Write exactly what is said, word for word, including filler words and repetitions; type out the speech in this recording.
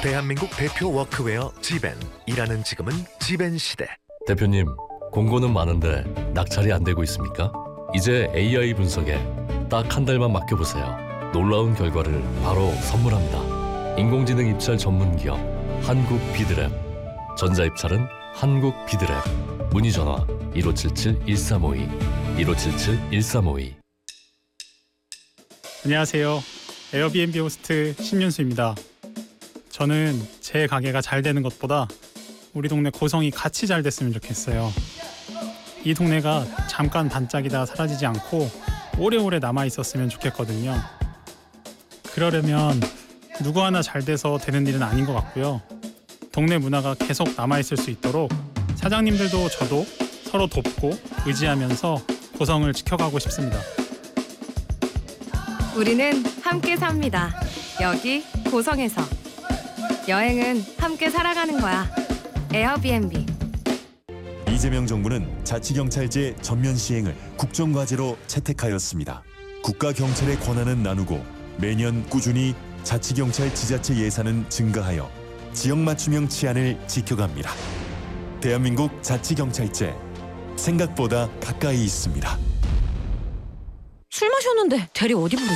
대한민국 대표 워크웨어 지벤. 일하는 지금은 지벤 시대. 대표님, 공고는 많은데 낙찰이 안 되고 있습니까? 이제 에이아이 분석에 딱 한 달만 맡겨보세요. 놀라운 결과를 바로 선물합니다. 인공지능 입찰 전문 기업 한국 비드랩. 전자입찰은 한국 비드랩. 문의 전화 일오칠칠 일삼오이 일오칠칠 일삼오이. 안녕하세요. 에어비앤비 호스트 신윤수입니다. 저는 제 가게가 잘 되는 것보다 우리 동네 고성이 같이 잘 됐으면 좋겠어요. 이 동네가 잠깐 반짝이다 사라지지 않고 오래오래 남아 있었으면 좋겠거든요. 그러려면 누구 하나 잘 돼서 되는 일은 아닌 것 같고요. 동네 문화가 계속 남아 있을 수 있도록 사장님들도 저도 서로 돕고 의지하면서 고성을 지켜가고 싶습니다. 우리는 함께 삽니다. 여기 고성에서. 여행은 함께 살아가는 거야. 에어비앤비. 이재명 정부는 자치경찰제 전면 시행을 국정과제로 채택하였습니다. 국가경찰의 권한은 나누고 매년 꾸준히 자치경찰 지자체 예산은 증가하여 지역 맞춤형 치안을 지켜갑니다. 대한민국 자치경찰제, 생각보다 가까이 있습니다. 술 마셨는데 대리 어디 부르지?